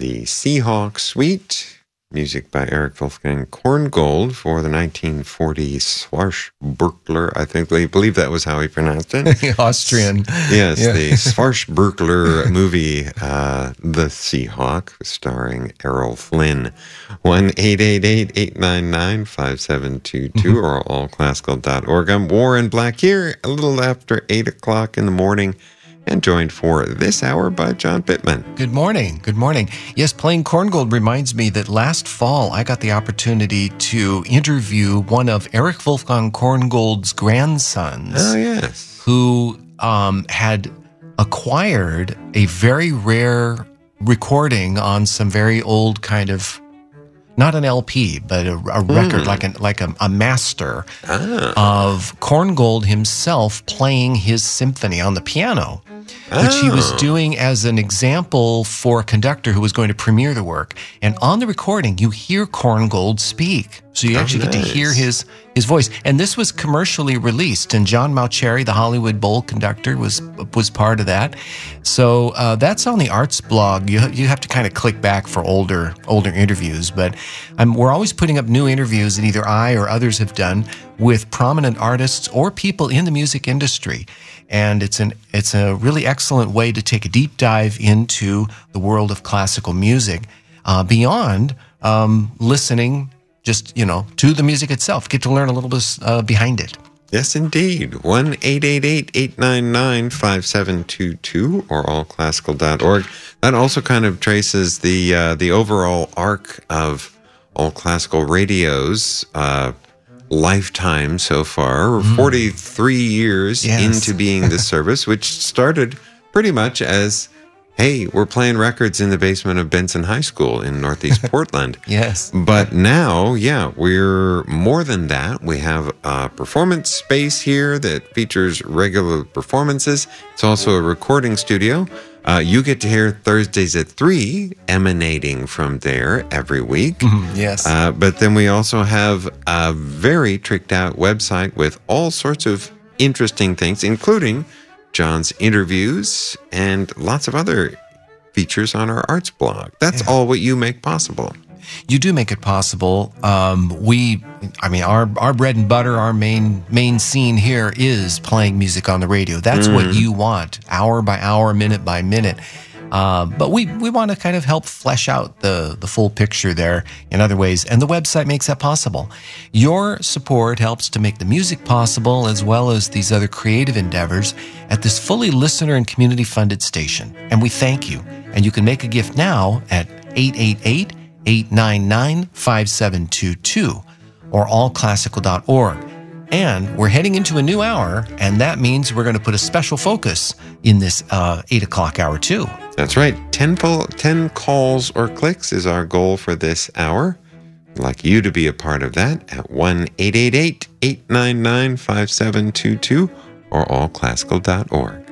the Seahawk Suite, music by Eric Wolfgang Korngold for the 1940 Schwarzburgler, I believe that was how he pronounced it. Austrian. Yes, yeah. The Schwarzburgler movie, The Seahawk, starring Errol Flynn. 1-888-899-5722 or allclassical.org. I'm Warren Black here, a little after 8 o'clock in the morning, and joined for this hour by John Pittman. Good morning. Good morning. Yes, playing Korngold reminds me that last fall I got the opportunity to interview one of Eric Wolfgang Korngold's grandsons. Oh, yes. Who had acquired a very rare recording on some very old kind of, not an LP, but a record, like a master of Korngold himself playing his symphony on the piano, which he was doing as an example for a conductor who was going to premiere the work. And on the recording, you hear Korngold speak. So you actually get to hear his voice. And this was commercially released, and John Mauceri, the Hollywood Bowl conductor, was part of that. So that's on the Arts blog. You have to kind of click back for older interviews, but we're always putting up new interviews that either I or others have done with prominent artists or people in the music industry. And it's a really excellent way to take a deep dive into the world of classical music beyond listening just, to the music itself. Get to learn a little bit behind it. Yes, indeed. 1-888-899-5722 or allclassical.org. That also kind of traces the overall arc of All Classical Radio's lifetime so far. 43 years into being the service, which started pretty much as, hey, we're playing records in the basement of Benson High School in Northeast Portland. Yes. But now, we're more than that. We have a performance space here that features regular performances. It's also a recording studio. You get to hear Thursdays at 3 emanating from there every week. Yes. But then we also have a very tricked out website with all sorts of interesting things, including John's interviews and lots of other features on our arts blog. That's all what you make possible. You do make it possible. Our bread and butter, our main scene here is playing music on the radio. That's what you want, hour by hour, minute by minute. But we want to kind of help flesh out the full picture there in other ways, and the website makes that possible. Your support helps to make the music possible, as well as these other creative endeavors at this fully listener and community-funded station. And we thank you. And you can make a gift now at 888-899-5722 or allclassical.org. And we're heading into a new hour, and that means we're going to put a special focus in this 8 o'clock hour, too. That's right. 10 calls or clicks is our goal for this hour. I'd like you to be a part of that at 1-888-899-5722 or allclassical.org.